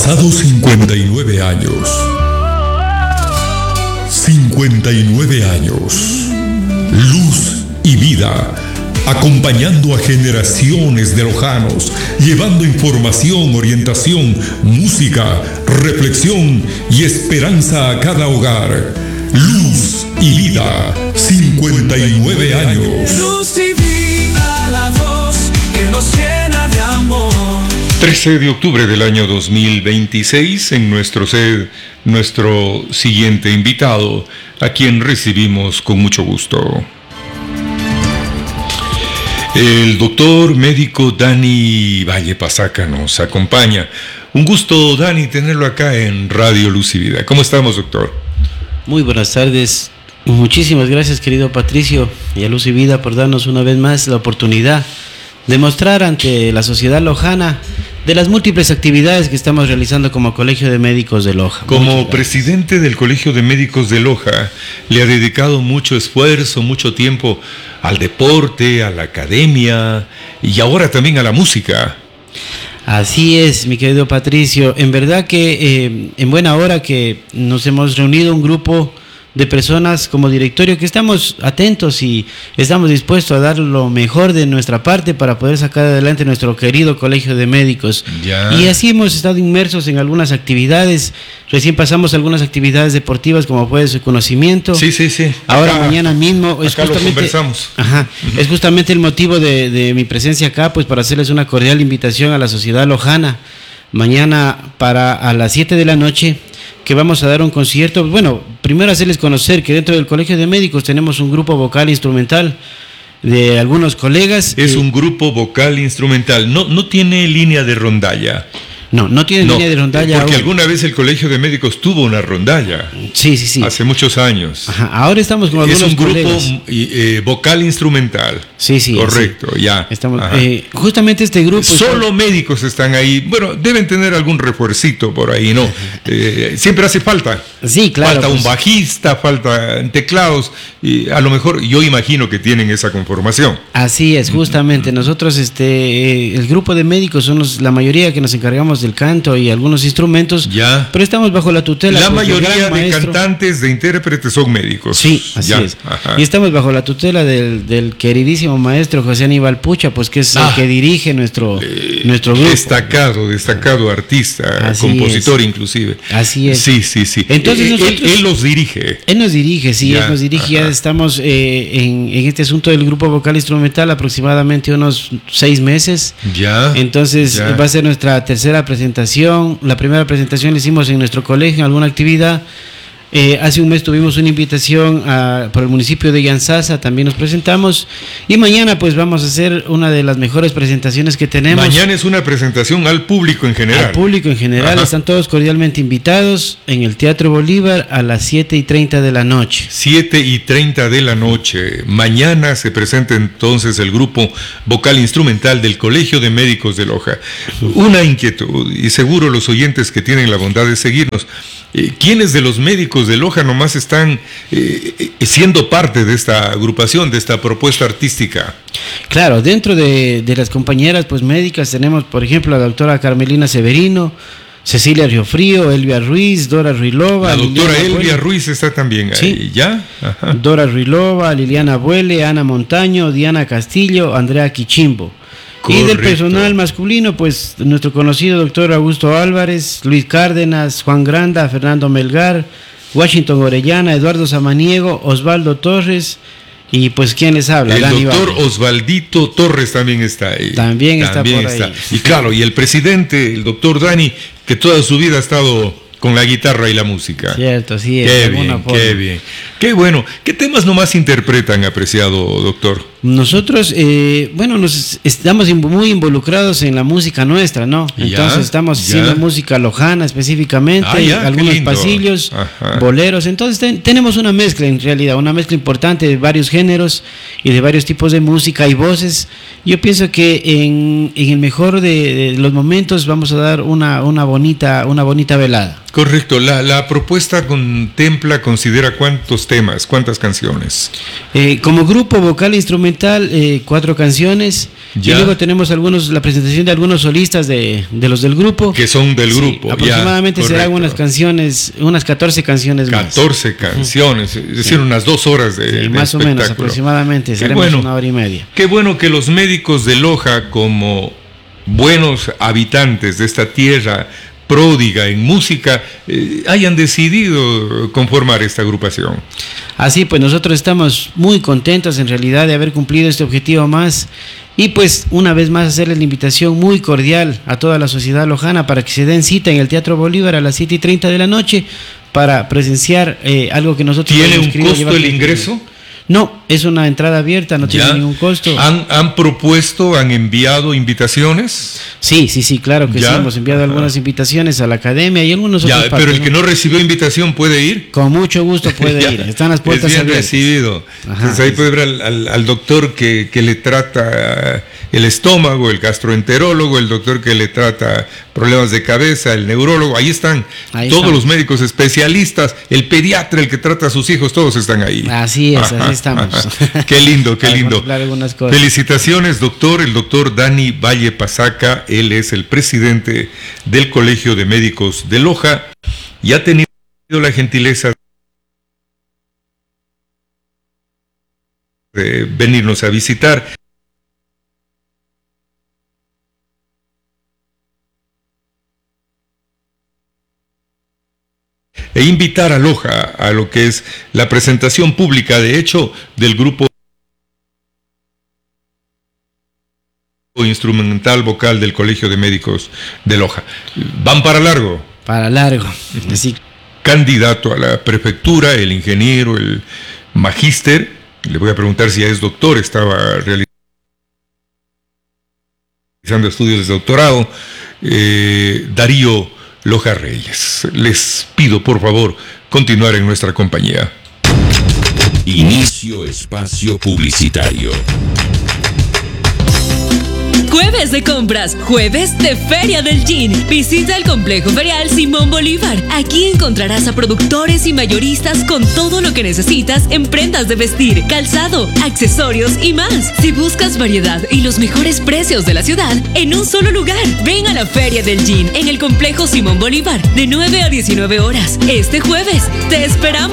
Pasados 59 años. 59 años. Luz y vida, acompañando a generaciones de lojanos, llevando información, orientación, música, reflexión y esperanza a cada hogar. Luz y vida, 59 años. Luz y vida, la voz que nos llena de amor. 13 de octubre del año 2026, en nuestro set, nuestro siguiente invitado, a quien recibimos con mucho gusto. El doctor médico Dani Valle Pasaca nos acompaña. Un gusto, Dani, tenerlo acá en Radio Luz y Vida. ¿Cómo estamos, doctor? Muy buenas tardes. Muchísimas gracias, querido Patricio, y a Luz y Vida por darnos una vez más la oportunidad de mostrar ante la sociedad lojana de las múltiples actividades que estamos realizando como Colegio de Médicos de Loja. Como presidente del Colegio de Médicos de Loja, le ha dedicado mucho esfuerzo, mucho tiempo al deporte, a la academia y ahora también a la música. Así es, mi querido Patricio. En verdad que en buena hora que nos hemos reunido un grupo de personas como directorio que estamos atentos y estamos dispuestos a dar lo mejor de nuestra parte para poder sacar adelante nuestro querido Colegio de Médicos. Ya. Y así hemos estado inmersos en algunas actividades. Recién pasamos algunas actividades deportivas como puede su conocimiento. Sí. Ahora Acá, mañana mismo es acá justamente, lo conversamos. Ajá, es justamente el motivo de mi presencia acá, pues para hacerles una cordial invitación a la sociedad lojana. Mañana a las 7 de la noche que vamos a dar un concierto. Bueno, primero hacerles conocer que dentro del Colegio de Médicos tenemos un grupo vocal instrumental de algunos colegas. Es un grupo vocal instrumental, no tiene línea de rondalla. No tiene línea de rondalla. Porque aún. alguna vez el Colegio de Médicos tuvo una rondalla. Sí. Hace muchos años. Ajá, ahora estamos con algunos Es un grupo colegas. vocal instrumental. Sí. Correcto, sí. ya. Estamos, justamente este grupo. Solo médicos están ahí. Bueno, deben tener algún refuercito por ahí, ¿no? Siempre hace falta. Sí, claro. Falta un bajista, falta teclados. Y a lo mejor yo imagino que tienen esa conformación. Así es, justamente. Nosotros, el grupo de médicos somos la mayoría que nos encargamos del canto y algunos instrumentos. Ya. Pero estamos bajo la tutela. La pues, del mayoría gran de maestro. cantantes, de intérpretes son médicos. Sí, así es. Ajá. Y estamos bajo la tutela del queridísimo maestro José Aníbal Pucha, pues que es el que dirige nuestro grupo. Destacado artista, Así compositor es. inclusive. Así es. Sí. Entonces él los dirige. Él nos dirige, sí, Ya, él nos dirige. ajá. Ya estamos en este asunto del grupo vocal instrumental aproximadamente unos 6 meses. Ya. Entonces ya. va a ser nuestra tercera presentación. La primera presentación la hicimos en nuestro colegio, en alguna actividad. Hace un mes tuvimos una invitación por el municipio de Yanzasa, también nos presentamos. Y mañana pues vamos a hacer una de las mejores presentaciones que tenemos. Mañana es una presentación al público en general. Al público en general, Ajá. están todos cordialmente invitados en el Teatro Bolívar a las 7:30 de la noche. 7:30 de la noche. Mañana se presenta entonces el grupo vocal instrumental del Colegio de Médicos de Loja. Una inquietud, y seguro los oyentes que tienen la bondad de seguirnos. ¿Quiénes de los médicos de Loja nomás están siendo parte de esta agrupación, de esta propuesta artística? Claro, dentro de las compañeras pues médicas tenemos, por ejemplo, a la doctora Carmelina Severino, Cecilia Riofrío, Elvia Ruiz, Dora Ruilova. La doctora Liliana Elvia Buele. Ruiz está también ahí, Sí. ¿ya? Ajá. Dora Ruilova, Liliana Buele, Ana Montaño, Diana Castillo, Andrea Quichimbo. Y del Correcto. personal masculino, pues nuestro conocido doctor Augusto Álvarez, Luis Cárdenas, Juan Granda, Fernando Melgar, Washington Orellana, Eduardo Samaniego, Osvaldo Torres y pues ¿quién les habla? El Dani doctor Valle. Osvaldito Torres también está ahí. También está por ahí. Y claro, y el presidente, el doctor Dani, que toda su vida ha estado con la guitarra y la música. Cierto, sí. Qué bien. Qué bueno. ¿Qué temas nomás interpretan, apreciado doctor? Nosotros, nos estamos muy involucrados en la música nuestra, ¿no? Entonces estamos haciendo música lojana específicamente, algunos lindo. pasillos, Ajá. boleros. Entonces tenemos una mezcla en realidad, una mezcla importante de varios géneros y de varios tipos de música y voces. Yo pienso que en el mejor de los momentos vamos a dar una bonita velada. Correcto. La propuesta considera cuántos temas, cuántas canciones. Como grupo vocal instrumental, 4 canciones. Ya. Y luego tenemos la presentación de algunos solistas de los del grupo. Que son del grupo. Sí, aproximadamente ya, serán unas canciones, unas 14 canciones 14 canciones, es decir, unas 2 horas de más o espectáculo. menos, aproximadamente, seremos una hora y media. Qué bueno que los médicos de Loja, como buenos habitantes de esta tierra pródiga en música, hayan decidido conformar esta agrupación. Así pues, nosotros estamos muy contentos en realidad de haber cumplido este objetivo más, y pues una vez más hacerles la invitación muy cordial a toda la sociedad lojana para que se den cita en el Teatro Bolívar a las 7:30 de la noche para presenciar algo que nosotros... ¿Tiene un costo el ingreso? No, es una entrada abierta, no tiene ningún costo. ¿Han propuesto, han enviado invitaciones? Sí, claro que sí, hemos enviado algunas invitaciones a la academia y algunos otros. Pero el que no recibió invitación puede ir. Con mucho gusto puede ir, están las puertas abiertas. abiertas. Recibido. Entonces ahí puede ver al doctor que le trata el estómago, el gastroenterólogo, el doctor que le trata problemas de cabeza, el neurólogo, ahí están todos los médicos especialistas, el pediatra, el que trata a sus hijos, todos están ahí. Así es, así estamos. Qué lindo, qué lindo. Felicitaciones, doctor. El doctor Dani Valle Pasaca, él es el presidente del Colegio de Médicos de Loja y ha tenido la gentileza de venirnos a visitar. E invitar a Loja a lo que es la presentación pública, de hecho, del grupo instrumental vocal del Colegio de Médicos de Loja. ¿Van para largo? Para largo. Sí. Candidato a la prefectura, el ingeniero, el magíster, le voy a preguntar si ya es doctor, estaba realizando estudios de doctorado, Darío Loja Reyes. Les pido, por favor, continuar en nuestra compañía. Inicio espacio publicitario. Jueves de compras, jueves de Feria del Gin. Visita el complejo ferial Simón Bolívar. Aquí encontrarás a productores y mayoristas con todo lo que necesitas en prendas de vestir, calzado, accesorios y más. Si buscas variedad y los mejores precios de la ciudad en un solo lugar, ven a la Feria del Gin en el complejo Simón Bolívar de 9 a 19 horas. Este jueves te esperamos.